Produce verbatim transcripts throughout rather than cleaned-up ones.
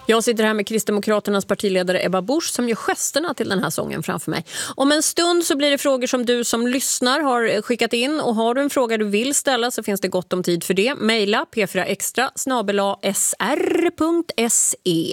Jag sitter här med Kristdemokraternas partiledare Ebba Busch som gör gesterna till den här sången framför mig. Om en stund så blir det frågor som du som lyssnar har skickat in, och har du en fråga du vill ställa så finns det gott om tid för det. Maila p fyra extra snabel-a s r punkt se.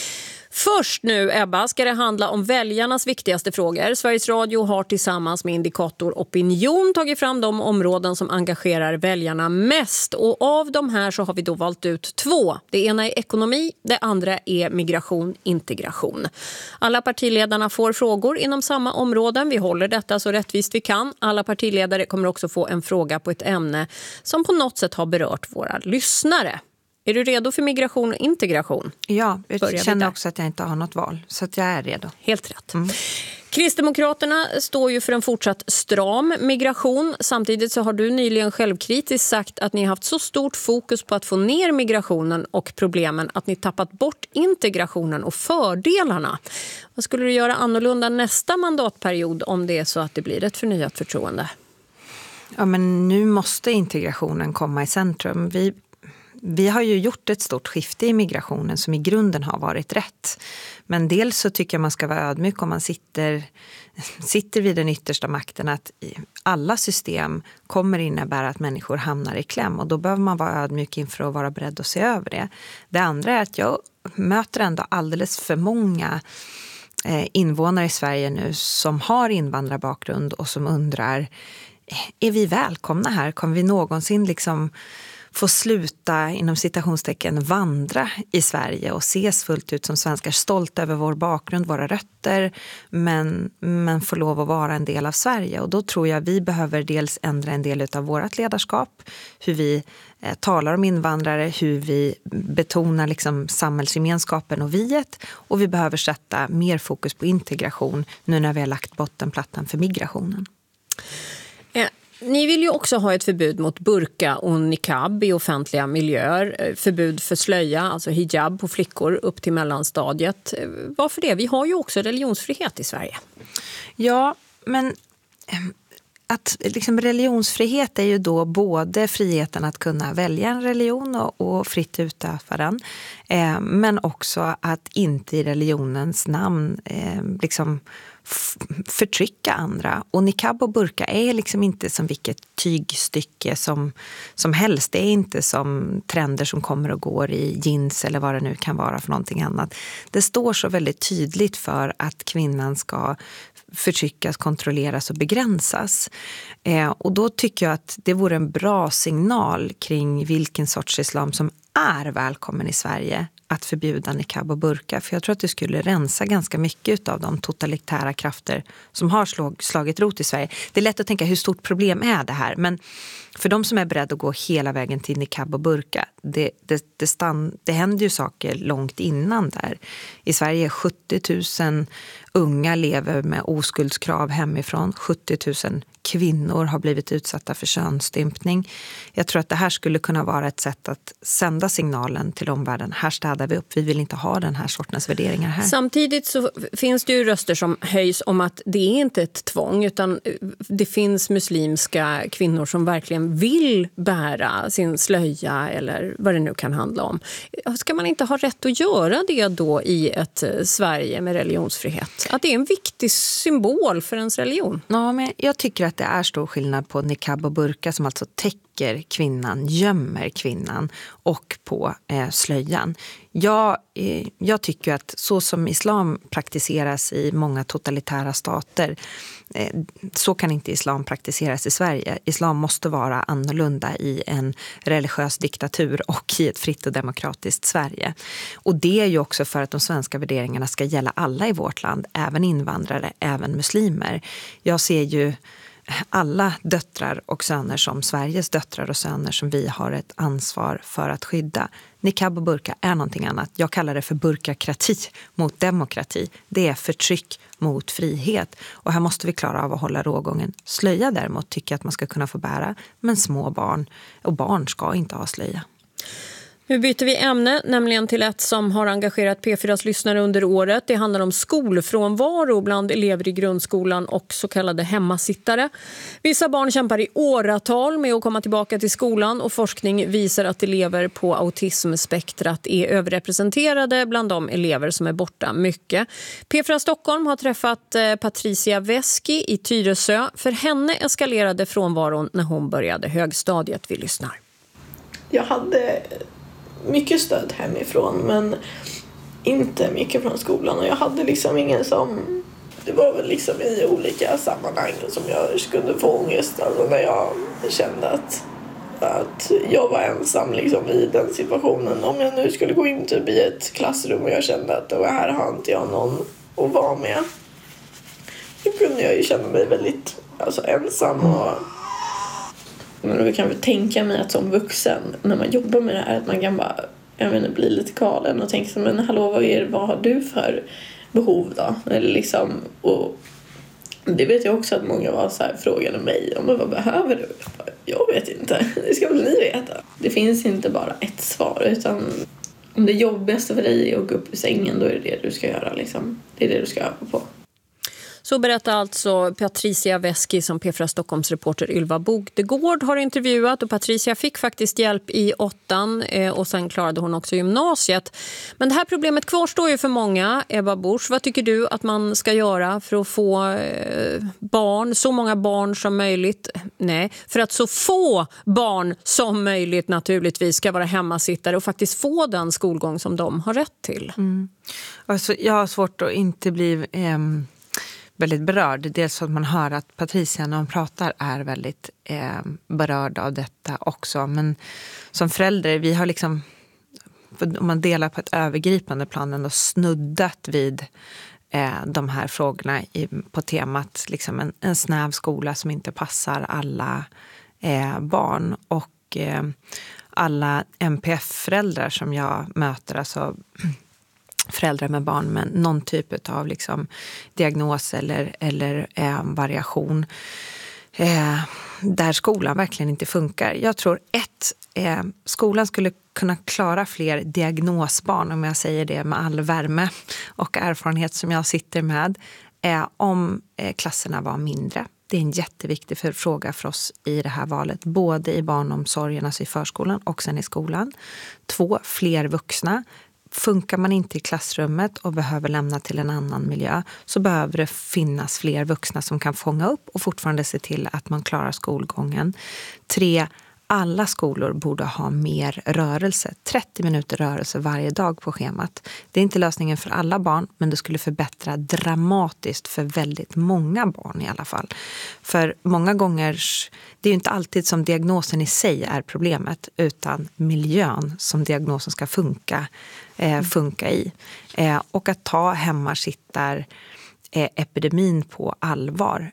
Först nu, Ebba, ska det handla om väljarnas viktigaste frågor. Sveriges Radio har tillsammans med Indikator Opinion tagit fram de områden som engagerar väljarna mest. Och av de här så har vi då valt ut två. Det ena är ekonomi, det andra är migration, integration. Alla partiledarna får frågor inom samma områden. Vi håller detta så rättvist vi kan. Alla partiledare kommer också få en fråga på ett ämne som på något sätt har berört våra lyssnare. Är du redo för migration och integration? Ja, jag känner också att jag inte har något val, så att jag är redo. Helt rätt. Mm. Kristdemokraterna står ju för en fortsatt stram migration. Samtidigt så har du nyligen självkritiskt sagt att ni har haft så stort fokus på att få ner migrationen och problemen att ni tappat bort integrationen och fördelarna. Vad skulle du göra annorlunda nästa mandatperiod om det är så att det blir ett förnyat förtroende? Ja, men nu måste integrationen komma i centrum. Vi Vi har ju gjort ett stort skifte i migrationen som i grunden har varit rätt. Men dels så tycker jag man ska vara ödmjuk om man sitter, sitter vid den yttersta makten, att alla system kommer innebära att människor hamnar i kläm. Och då behöver man vara ödmjuk inför att vara beredd att se över det. Det andra är att jag möter ändå alldeles för många invånare i Sverige nu som har invandrarbakgrund och som undrar, är vi välkomna här? Kommer vi någonsin liksom få sluta inom citationstecken vandra i Sverige och ses fullt ut som svenskar, stolt över vår bakgrund, våra rötter, men, men få lov att vara en del av Sverige. Och då tror jag vi behöver dels ändra en del av vårt ledarskap, hur vi eh, talar om invandrare, hur vi betonar liksom samhällsgemenskapen och viet, och vi behöver sätta mer fokus på integration nu när vi har lagt bottenplattan för migrationen. Ja. Ni vill ju också ha ett förbud mot burka och niqab i offentliga miljöer. Förbud för slöja, alltså hijab på flickor upp till mellanstadiet. Varför det? Vi har ju också religionsfrihet i Sverige. Ja, men att liksom religionsfrihet är ju då både friheten att kunna välja en religion och, och fritt utöva den. Eh, men också att inte i religionens namn eh, liksom förtrycka andra. Och niqab och burka är liksom inte som vilket tygstycke som, som helst. Det är inte som trender som kommer och går i jeans eller vad det nu kan vara för någonting annat. Det står så väldigt tydligt för att kvinnan ska förtryckas, kontrolleras och begränsas. Eh, och då tycker jag att det vore en bra signal kring vilken sorts islam som är välkommen i Sverige att förbjuda niqab och burka. För jag tror att det skulle rensa ganska mycket av de totalitära krafter som har slag, slagit rot i Sverige. Det är lätt att tänka hur stort problem är det här. Men för de som är beredda att gå hela vägen till niqab och burka, det, det, det, stann, det händer ju saker långt innan där. I Sverige sjuttio tusen unga lever med oskuldskrav hemifrån. sjuttio tusen kvinnor har blivit utsatta för könsstympning. Jag tror att det här skulle kunna vara ett sätt att sända signalen till omvärlden. Här städar vi upp, vi vill inte ha den här sortens värderingar här. Samtidigt så finns det ju röster som höjs om att det är inte ett tvång, utan det finns muslimska kvinnor som verkligen vill bära sin slöja eller vad det nu kan handla om. Ska man inte ha rätt att göra det då i ett Sverige med religionsfrihet? Att det är en viktig symbol för ens religion? Ja, men jag tycker att det är stor skillnad på niqab och burka som alltså täcker kvinnan, gömmer kvinnan, och på eh, slöjan. Jag, eh, jag tycker att så som islam praktiseras i många totalitära stater, eh, så kan inte islam praktiseras i Sverige. Islam måste vara annorlunda i en religiös diktatur och i ett fritt och demokratiskt Sverige. Och det är ju också för att de svenska värderingarna ska gälla alla i vårt land, även invandrare, även muslimer. Jag ser ju alla döttrar och söner som Sveriges döttrar och söner som vi har ett ansvar för att skydda. Niqab och burka är någonting annat. Jag kallar det för burkokrati mot demokrati. Det är förtryck mot frihet. Och här måste vi klara av att hålla rågången. Slöja däremot tycker jag att man ska kunna få bära, men små barn och barn ska inte ha slöja. Nu byter vi ämne, nämligen till ett som har engagerat P fyras lyssnare under året. Det handlar om skolfrånvaro bland elever i grundskolan och så kallade hemmasittare. Vissa barn kämpar i åratal med att komma tillbaka till skolan och forskning visar att elever på autismspektrat är överrepresenterade bland de elever som är borta mycket. P fyra Stockholm har träffat Patricia Veski i Tyresö. För henne eskalerade frånvaron när hon började högstadiet. Vi lyssnar. Jag hade mycket stöd hemifrån men inte mycket från skolan och jag hade liksom ingen som, det var väl liksom i olika sammanhang som jag skulle få ångest alltså när jag kände att, att jag var ensam liksom i den situationen. Om jag nu skulle gå in typ i ett klassrum och jag kände att det var här har inte jag någon att vara med, då kunde jag ju känna mig väldigt alltså, ensam och men jag kan väl tänka mig att som vuxen när man jobbar med det här att man kan bara jag menar, bli lite galen och tänka så men hallå vad, är, vad har du för behov då? Eller liksom, och det vet jag också att många var så här, frågade mig om vad behöver du? Jag, bara, jag vet inte, det ska väl ni veta. Det finns inte bara ett svar utan om det jobbigaste för dig är att gå upp ur sängen då är det det du ska göra liksom. Det är det du ska öva på. Så berättar alltså Patricia Veski som P fyra Stockholms reporter Ylva Bogdegård har intervjuat. Och Patricia fick faktiskt hjälp i åttan och sen klarade hon också gymnasiet. Men det här problemet kvarstår ju för många. Ebba Busch, vad tycker du att man ska göra för att få barn, så många barn som möjligt? Nej, för att så få barn som möjligt naturligtvis ska vara hemmasittare och faktiskt få den skolgång som de har rätt till. Mm. Alltså, jag har svårt att inte bli... Ehm... väldigt berörd. Dels att man hör att Patricia när hon pratar är väldigt eh, berörd av detta också. Men som förälder, vi har liksom, om man delar på ett övergripande plan ändå snuddat vid eh, de här frågorna i, på temat liksom en, en snäv skola som inte passar alla eh, barn. Och eh, alla M P F-föräldrar som jag möter, alltså föräldrar med barn med någon typ av liksom diagnos eller, eller eh, variation eh, där skolan verkligen inte funkar. Jag tror ett, eh, skolan skulle kunna klara fler diagnosbarn, om jag säger det med all värme och erfarenhet som jag sitter med, eh, om eh, klasserna var mindre. Det är en jätteviktig för, fråga för oss i det här valet, både i barnomsorgen, alltså i förskolan och sen i skolan. Två, fler vuxna. Funkar man inte i klassrummet och behöver lämna till en annan miljö så behöver det finnas fler vuxna som kan fånga upp och fortfarande se till att man klarar skolgången. Tre, alla skolor borde ha mer rörelse. trettio minuter rörelse varje dag på schemat. Det är inte lösningen för alla barn, men det skulle förbättra dramatiskt för väldigt många barn i alla fall. För många gånger, det är ju inte alltid som diagnosen i sig är problemet, utan miljön som diagnosen ska funka, eh, funka i. Eh, och att ta hemmasittar epidemin på allvar.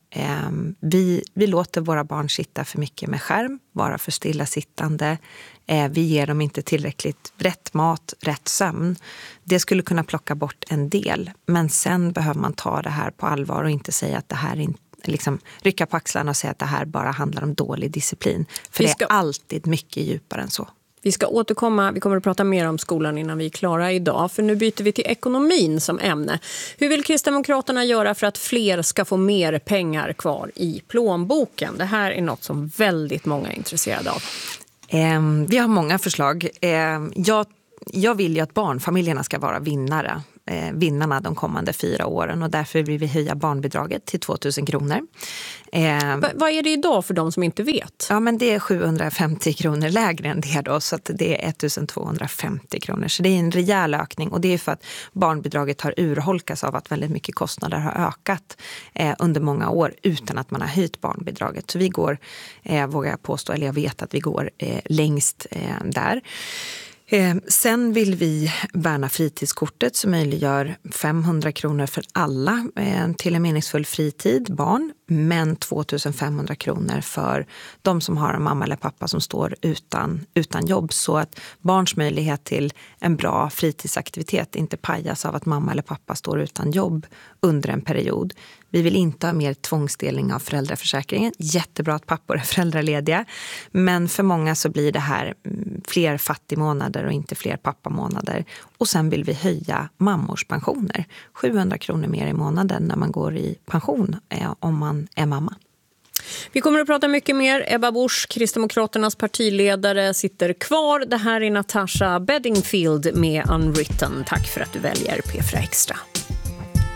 Vi, vi låter våra barn sitta för mycket med skärm, vara för stillasittande. Vi ger dem inte tillräckligt rätt mat, rätt sömn. Det skulle kunna plocka bort en del. Men sen behöver man ta det här på allvar och inte säga att det här inte liksom rycka på axlarna och säga att det här bara handlar om dålig disciplin. För ska... det är alltid mycket djupare än så. Vi ska återkomma, vi kommer att prata mer om skolan innan vi är klara idag. För nu byter vi till ekonomin som ämne. Hur vill Kristdemokraterna göra för att fler ska få mer pengar kvar i plånboken? Det här är något som väldigt många är intresserade av. Eh, vi har många förslag. Eh, jag, jag vill ju att barnfamiljerna ska vara vinnare. Eh, vinnarna de kommande fyra åren och därför vill vi höja barnbidraget till tvåtusen kronor. Eh, Va, vad är det idag för de som inte vet? Ja, men det är sjuhundrafemtio kronor lägre än det då, så att det är ettusentvåhundrafemtio kronor. Så det är en rejäl ökning och det är för att barnbidraget har urholkats av att väldigt mycket kostnader har ökat eh, under många år utan att man har höjt barnbidraget. Så vi går, eh, vågar jag påstå, eller jag vet att vi går eh, längst eh, där. Eh, sen vill vi värna fritidskortet som möjliggör femhundra kronor för alla eh, till en meningsfull fritid, barn. men två tusen femhundra kronor för de som har en mamma eller pappa som står utan, utan jobb, så att barns möjlighet till en bra fritidsaktivitet inte pajas av att mamma eller pappa står utan jobb under en period. Vi vill inte ha mer tvångsdelning av föräldraförsäkringen. Jättebra att pappor är föräldralediga, men för många så blir det här fler fattigmånader och inte fler pappamånader. Och sen vill vi höja mammors pensioner. sjuhundra kronor mer i månaden när man går i pension eh, om man är mamma. Vi kommer att prata mycket mer. Ebba Busch, Kristdemokraternas partiledare, sitter kvar. Det här är Natasha Bedingfield med Unwritten. Tack för att du väljer P fyra Extra.